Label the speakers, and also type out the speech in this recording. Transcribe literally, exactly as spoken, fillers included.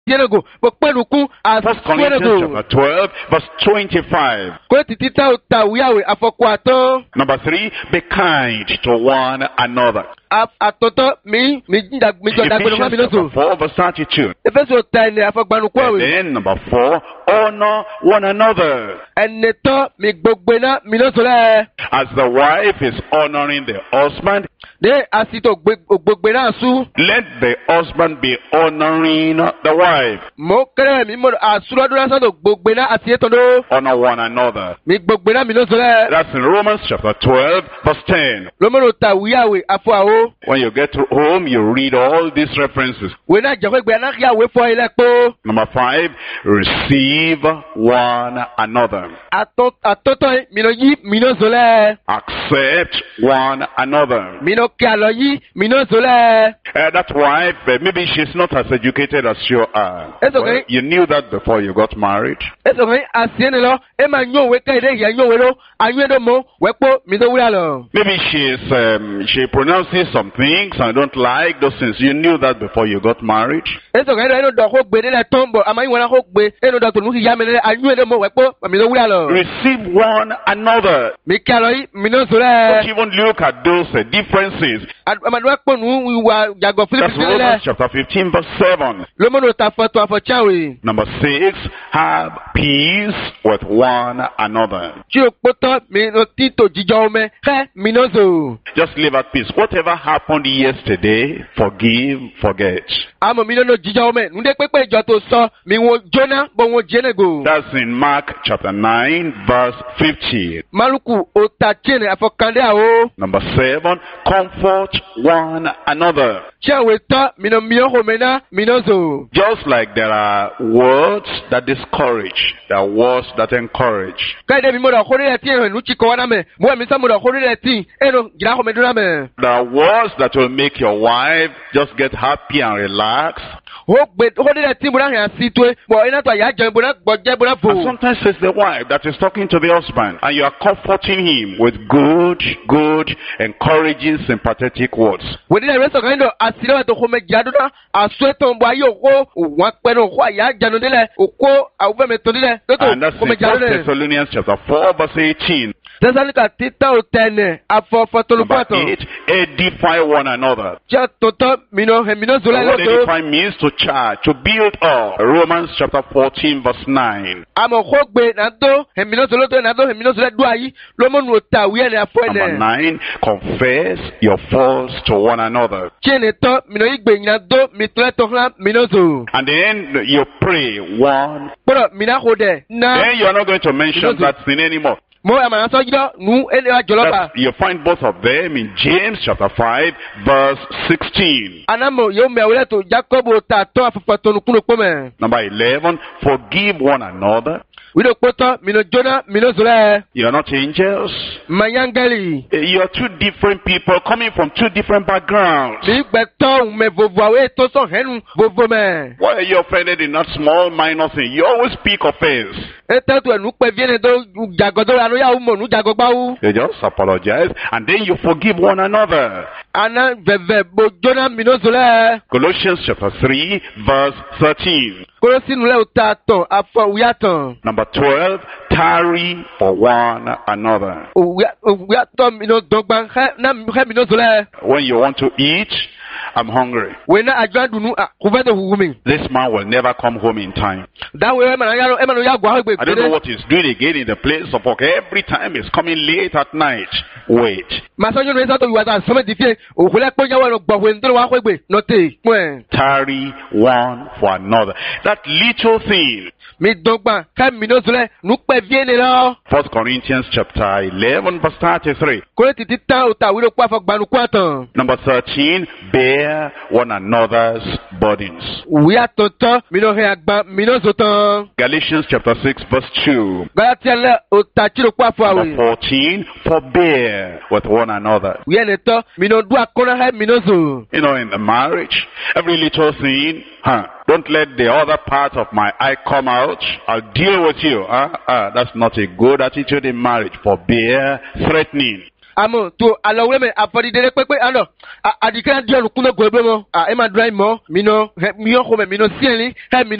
Speaker 1: Yenego, but Penuku as
Speaker 2: First Corinthians chapter twelve, verse twenty-five. Number three, be kind to one another. Ephesians chapter four, verse thirty-two. And then number four, honor one another. As the wife is honoring the husband, let the husband be honoring the wife. Honor one another. That's in Romans chapter twelve, verse ten. When you get to home, you read all these references. Number five, receive one another. Accept one another. Uh, that wife, uh, maybe she's not as educated as you are. Well, you knew that before you got married. Maybe she's um, she pronounces some things and don't like those things. You knew that before you got married. Receive one another. Don't even look at those uh, differences. That's Romans chapter fifteen, verse seven. Number six, have peace with one another. Just live at peace. Whatever happened yesterday, forgive, forget. That's in Mark chapter nine, verse fifty. Number seven, comfort one another. Just like there are words that discourage, there are words that encourage. There are words that will make your wife just get happy and relax. And sometimes it's the wife that is talking to the husband, and you are comforting him with good, good, encouraging, sympathetic words. And that's in First Thessalonians chapter four, verse eighteen. Number eight, edify one another. What edify means to charge, to build up. Romans chapter fourteen, verse nine. Number nine, confess your faults to one another. And then you pray one. Then you are not going to mention that sin anymore. That you find both of them in James chapter five, verse sixteen. Number eleven, forgive one another. You are not angels. You are two different people coming from two different backgrounds. Why are you offended in that small minor thing? You always speak offense. You just apologize and then you forgive one another. Colossians chapter three, verse thirteen. Number twelve, tarry for one another. When you want to eat, I'm hungry. This man will never come home in time. I don't know what he's doing again in the place of work. Every time he's coming late at night. Wait. Tarry one for another. That little thing. First Corinthians chapter eleven, verse thirty-three. Number thirteen, bear one another's burdens. Galatians chapter six, verse two. Number fourteen, forbear with one another. You know, in the marriage, every little thing, huh? Don't let the other part of my eye come out. I'll deal with you. Huh? Uh, that's not a good attitude in marriage. Forbear threatening.
Speaker 1: amo to alawe me afori dele pepe ano adika dia lukuna goebe mo e ma dry mo mino mi yo ko me mino sienli he